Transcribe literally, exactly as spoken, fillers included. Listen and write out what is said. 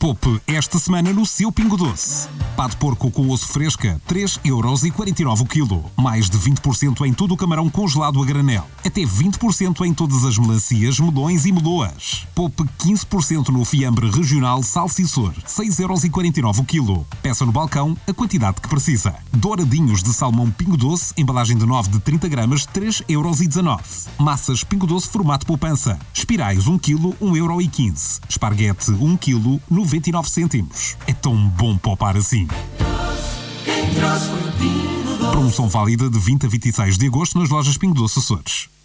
Poupe esta semana no seu Pingo Doce. Pá de porco com osso fresca, três euros e quarenta e nove o quilo. Mais de vinte por cento em todo o camarão congelado a granel. Até vinte por cento em todas as melancias, melões e meloas. Poupe quinze por cento no fiambre regional Salsiçor, seis euros e quarenta e nove o quilo. Peça no balcão a quantidade que precisa. Douradinhos de salmão Pingo Doce, embalagem de nove de trinta gramas, três euros e dezanove. Massas Pingo Doce formato poupança. Espirais um quilo, um euro e quinze. Esparguete um quilo, noventa e nove cêntimos. É tão bom poupar assim. Promoção válida de vinte a vinte e seis de agosto nas lojas Pingo Doce Açores.